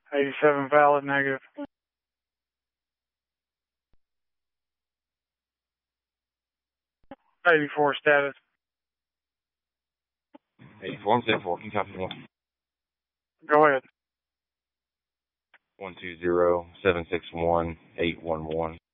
87 valid, negative. 84 status. 84, I'm set for. Can you copy one? Go ahead. 120-761-811.